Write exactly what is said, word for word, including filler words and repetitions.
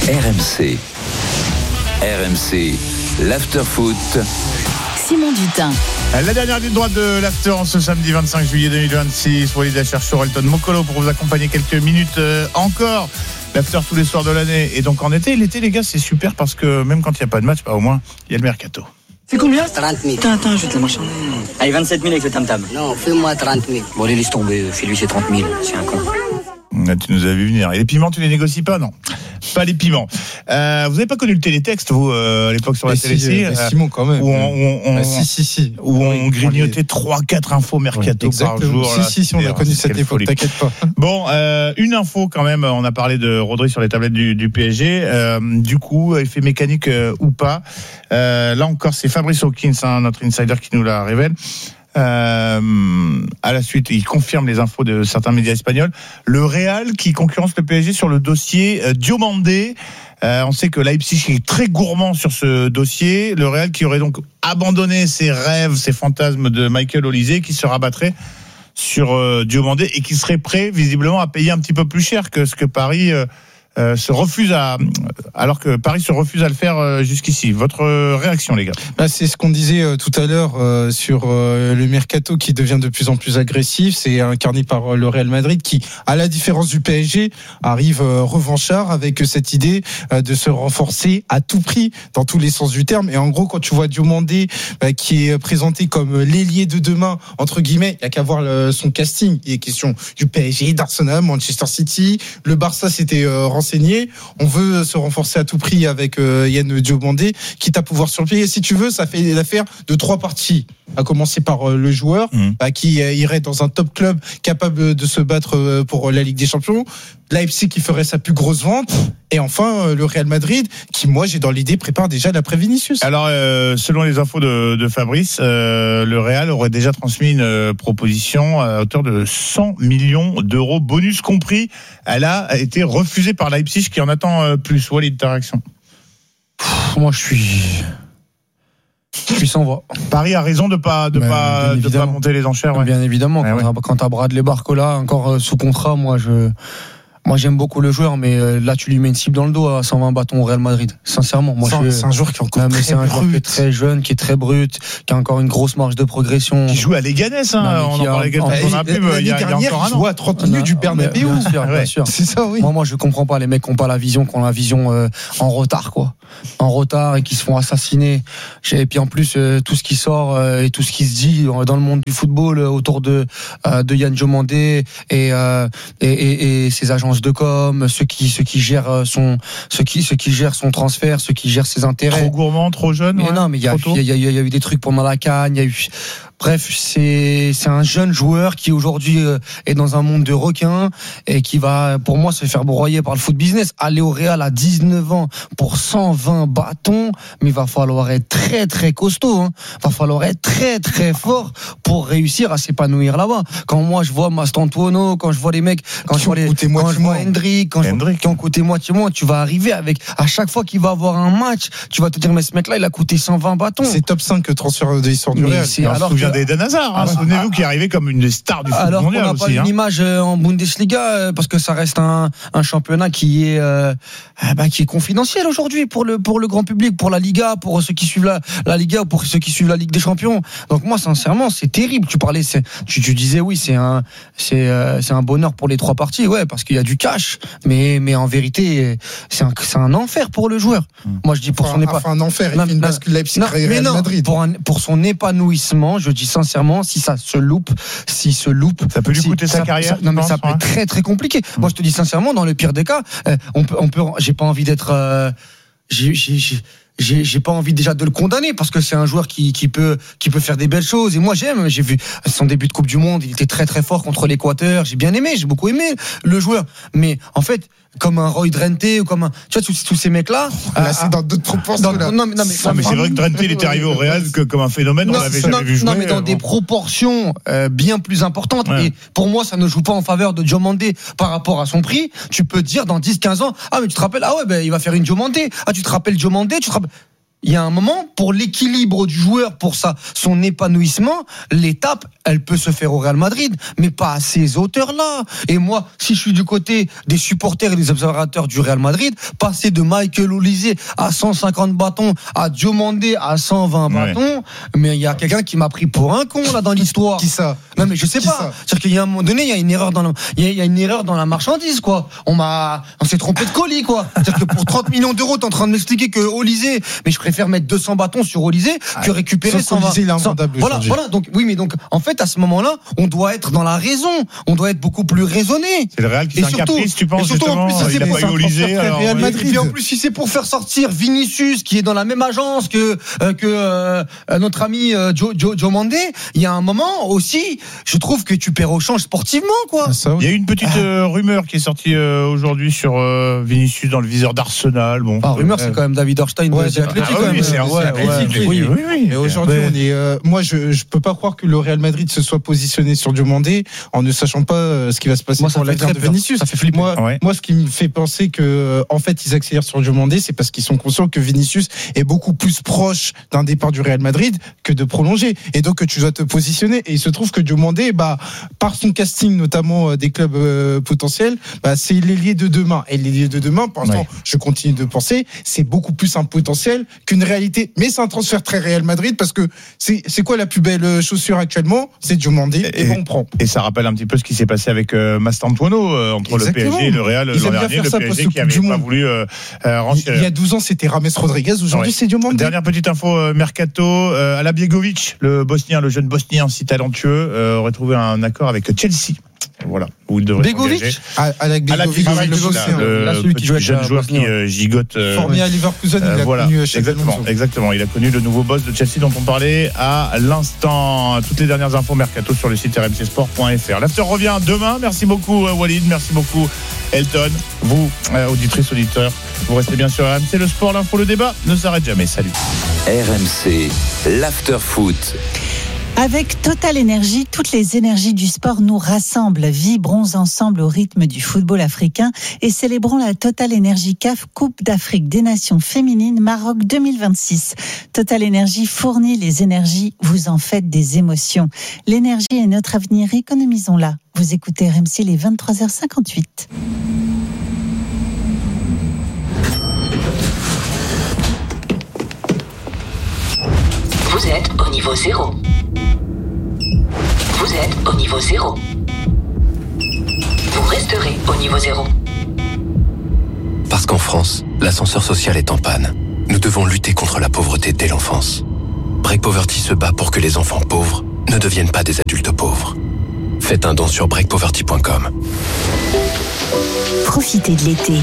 R M C. R M C, l'after-foot. Simon Dutin. La dernière ligne droite de l'after en ce samedi vingt-cinq juillet deux mille vingt-six. Walid Acharchour, Elton Mokolo pour vous accompagner quelques minutes euh, encore. L'after tous les soirs de l'année. Et donc en été, l'été les gars c'est super parce que même quand il n'y a pas de match, bah, au moins il y a le mercato. C'est combien? trente mille. Attends, attends, je vais te la marchander. Allez, vingt-sept mille avec le tam-tam. Non, fais-moi trente mille. Bon, allez, laisse tomber, fais-lui ses trente mille, c'est un con. Tu nous as vu venir. Et les piments, tu les négocies pas? Non, pas les piments. Euh, vous n'avez pas connu le télétexte, vous, euh, à l'époque sur la télé si, euh, Simon, quand même. Où on, on, on, ah, si, si, si. Où on oui, grignotait trois quatre infos mercato oui, par jour. Si, là, si, si, on a connu cette époque, t'inquiète pas. Bon, euh, une info quand même. On a parlé de Rodri sur les tablettes du, du P S G. Euh, du coup, effet mécanique euh, ou pas. Euh, là encore, c'est Fabrice Hawkins, hein, notre insider, qui nous la révèle. Euh, à la suite, il confirme les infos de certains médias espagnols. Le Real qui concurrence le P S G sur le dossier euh, Diomandé. Euh, on sait que Leipzig est très gourmand sur ce dossier. Le Real qui aurait donc abandonné ses rêves, ses fantasmes de Michael Olise, qui se rabattrait sur euh, Diomandé et qui serait prêt visiblement à payer un petit peu plus cher que ce que Paris euh, Euh, se refuse à, alors que Paris se refuse à le faire euh, jusqu'ici. Votre euh, réaction, les gars? Bah, c'est ce qu'on disait euh, tout à l'heure euh, sur euh, le mercato qui devient de plus en plus agressif. C'est incarné par euh, le Real Madrid qui, à la différence du P S G, arrive euh, revanchard avec cette idée euh, de se renforcer à tout prix dans tous les sens du terme. Et en gros, quand tu vois Diomandé bah, qui est présenté comme l'ailier de demain, entre guillemets, il n'y a qu'à voir le, son casting. Il est question du P S G, d'Arsenal, Manchester City. Le Barça s'était euh, renseigné. On veut se renforcer à tout prix avec euh, Yann Diomandé, quitte à pouvoir surpayer. Si tu veux, ça fait l'affaire de trois parties. À commencer par euh, le joueur, mmh. bah, qui euh, irait dans un top club capable de se battre euh, pour la Ligue des Champions. Leipzig qui ferait sa plus grosse vente. Et enfin, euh, le Real Madrid, qui, moi, j'ai dans l'idée, prépare déjà l'après-Vinicius. Alors, euh, selon les infos de, de Fabrice, euh, le Real aurait déjà transmis une euh, proposition à hauteur de cent millions d'euros, bonus compris. Elle a été refusée par Leipzig, qui en attend euh, plus. Walid, ta réaction? Pff, Moi, je suis... Je suis sans voix. Paris a raison de pas de pas de pas monter les enchères. Ouais. Bien évidemment. Ouais, quand, ouais. t'as, quand t'as Bradley Barcola encore euh, sous contrat, moi je. Moi j'aime beaucoup le joueur, mais euh, là tu lui mets une cible dans le dos à cent vingt bâtons au Real Madrid. Sincèrement, moi c'est, je. C'est un joueur qui est encore non, très c'est un brut. joueur qui est très jeune, qui est très brut, qui a encore une grosse marge de progression. Qui joue à Leganés, hein. Non, on en parlait quelques fois après. Il y a encore un an. Il joue à trente minutes du Bernabéu. Bien sûr, bien ouais. sûr. C'est ça, oui. Moi, moi, je comprends pas les mecs qui ont pas la vision, qui ont la vision euh, en retard, quoi. En retard et qui se font assassiner. Et puis en plus, euh, tout ce qui sort euh, et tout ce qui se dit dans le monde du football euh, autour de euh, de Yann Diomandé et, euh, et et et ses agences de com, ceux qui ceux qui gèrent son ceux qui ceux qui gèrent son transfert, ceux qui gèrent ses intérêts. Trop gourmand, trop jeune. Mais ouais, non, mais il y a il y, y, y a eu des trucs pendant la CAN, il y a eu. Bref, c'est c'est un jeune joueur qui aujourd'hui euh, est dans un monde de requins et qui va, pour moi, se faire broyer par le foot business. Aller au Real à dix-neuf ans pour cent vingt bâtons, mais il va falloir être très très costaud. Hein. Va falloir être très très fort pour réussir à s'épanouir là-bas. Quand moi je vois Mastantuono, quand je vois les mecs, quand qui je vois les, quand je vois Hendrick, quand Hendrick. je vois qui ont coûté moitié moins, tu vas arriver avec à chaque fois qu'il va avoir un match, tu vas te dire mais ce mec-là il a coûté cent vingt bâtons. C'est top cinq transfert de l'histoire du Real. Alors d'Eden Hazard, hein, ah, souvenez-vous, ah, qui est arrivé comme une des stars du foot alors mondial. Alors qu'on n'a pas aussi, une hein. image en Bundesliga parce que ça reste un, un championnat qui est euh, bah, qui est confidentiel aujourd'hui pour le pour le grand public, pour la Liga, pour ceux qui suivent la, la Liga, pour ceux qui suivent la Ligue des Champions. Donc moi, sincèrement, c'est terrible. Tu parlais, c'est, tu, tu disais oui, c'est un c'est euh, c'est un bonheur pour les trois parties, ouais, parce qu'il y a du cash. Mais mais en vérité, c'est un c'est un enfer pour le joueur. Hum. Moi, je dis pour enfin, son épa... enfin un enfer. Non, il bascule Leipzig, Real Madrid. Pour un, pour son épanouissement, je dis sincèrement, si ça se loupe, si se loupe, ça peut lui coûter si, sa ça, carrière. Ça, non mais penses, ça peut ouais. être très très compliqué. Mmh. Moi je te dis sincèrement, dans le pire des cas, euh, on peut, on peut, j'ai pas envie d'être, euh, j'ai, j'ai, j'ai J'ai, j'ai pas envie déjà de le condamner parce que c'est un joueur qui, qui peut, qui peut faire des belles choses. Et moi, j'aime. J'ai vu son début de Coupe du Monde. Il était très, très fort contre l'Équateur. J'ai bien aimé. J'ai beaucoup aimé le joueur. Mais, en fait, comme un Roy Drenthe ou comme un, tu vois, tous, tous ces mecs-là. Là, euh, c'est dans d'autres proportions. Dans, non, mais, non, mais, non, mais c'est vrai que Drenthe, il était arrivé au Real que, comme un phénomène. Non, on l'avait jamais non, vu jouer. Non, mais dans euh, des proportions euh, bien plus importantes. Ouais. Et pour moi, ça ne joue pas en faveur de Diomandé par rapport à son prix. Tu peux dire dans dix quinze ans, ah, mais tu te rappelles, ah ouais, ben, il va faire une Diomandé. Ah, tu te rappelles Diomandé, tu te rappelles. il y a un moment, pour l'équilibre du joueur, pour sa, son épanouissement, l'étape, elle peut se faire au Real Madrid, mais pas à ces hauteurs-là. Et moi, si je suis du côté des supporters et des observateurs du Real Madrid, passer de Michael Olise à cent cinquante bâtons, à Diomandé à cent vingt Ouais. bâtons, mais il y a quelqu'un qui m'a pris pour un con, là, dans l'histoire. Qui ça? Non, mais je sais Qui pas. ça C'est-à-dire qu'il y a un moment donné, il y a une erreur dans la, il y a, il y a une erreur dans la marchandise, quoi. On m'a, on s'est trompé de colis, quoi. C'est-à-dire que pour trente millions d'euros, t'es en train de m'expliquer que Olise, mais je préfère mettre deux cents bâtons sur Olise que récupérer sauf cent vingt. qu'Olise, il est invendable Voilà, aujourd'hui. voilà. Donc, oui, mais donc, en fait, à ce moment-là, on doit être dans la raison. On doit être beaucoup plus raisonné. C'est le Real qui Et fait un surtout- caprice, tu et penses, surtout, en justement. plus, Il c'est a pour pas ça eu qu'on Olise. préfère alors, Real oui. Madrid. Et puis en plus, si c'est pour faire sortir Vinicius, qui est dans la même agence que euh, que euh, notre ami euh, Joe Joe Joe Mandé, il y a un moment aussi, je trouve que tu perds au change sportivement, quoi. Ah, ça, Il y a eu une petite euh, rumeur qui est sortie euh, aujourd'hui sur euh, Vinicius dans le viseur d'Arsenal. Bon, Ah, rumeur, Euh, c'est quand même David Orstein. Ouais, c'est ah, athlétique, ah quand oui, même. c'est Euh, ouais, c'est ouais, athlétique, oui, oui. oui, oui. Et aujourd'hui, Mais- on est. euh, moi, je je peux pas croire que le Real Madrid se soit positionné sur Diomandé en ne sachant pas euh, ce qui va se passer Moi, ça pour fait l'avenir très de peur. Vinicius. Ça fait flipper. Moi, Ouais. moi, ce qui me fait penser que, euh, en fait, ils accélèrent sur Diomandé, c'est parce qu'ils sont conscients que Vinicius est beaucoup plus proche d'un départ du Real Madrid que de prolonger. Et donc, que tu dois te positionner. Et il se trouve que Diomandé, bah, par son casting, notamment euh, des clubs euh, potentiels, bah, c'est l'ailier de demain. Et l'ailier de demain, pour l'instant, Ouais. je continue de penser, c'est beaucoup plus un potentiel qu'une réalité. Mais c'est un transfert très Real Madrid parce que c'est, c'est quoi la plus belle chaussure actuellement? C'est Diomandé. Et, Et- bon, on prend. Et ça rappelle un petit peu ce qui s'est passé avec euh, Mastantuono euh, entre Exactement. le P S G et le Real Ils l'an aiment bien dernier. faire Le ça P S G parce qui que avait du pas monde. voulu euh, euh, Il renchérir. y a douze ans, c'était Rames Rodriguez. Aujourd'hui, Ouais. c'est Diomandé. Dernière petite info euh, mercato, euh, Alabijegovic, le Bosnien, le jeune Bosnien si talentueux, euh, aurait trouvé un accord avec Chelsea. Voilà, où il devrait Begovic s'engager. Ah, Alec Begovic, Alabijegovic, le là, Bosnien. le Là, celui qui petit joue avec jeune la joueur qui Bosnie. euh, gigote. euh, Formé à Leverkusen, Euh, il a voilà, connu chez exactement, Alonso. exactement. Il a connu le nouveau boss de Chelsea dont on parlait à l'instant. Toutes les dernières infos mercato sur le site r m c sport point f r. L'after revient demain. Merci beaucoup euh, Walid, merci beaucoup Elton. Vous, euh, auditrices, auditeurs, vous restez bien sur R M C. Le sport, l'info, le débat ne s'arrête jamais. Salut. R M C, l'after foot. Avec Total Énergie, toutes les énergies du sport nous rassemblent. Vibrons ensemble au rythme du football africain et célébrons la Total Énergie C A F Coupe d'Afrique des Nations féminines Maroc deux mille vingt-six. Total Énergie fournit les énergies, vous en faites des émotions. L'énergie est notre avenir, économisons-la. Vous écoutez R M C, les vingt-trois heures cinquante-huit. Vous êtes au niveau zéro. Vous êtes au niveau zéro. Vous resterez au niveau zéro. Parce qu'en France, l'ascenseur social est en panne. Nous devons lutter contre la pauvreté dès l'enfance. Break Poverty se bat pour que les enfants pauvres ne deviennent pas des adultes pauvres. Faites un don sur break poverty point com. Profitez de l'été.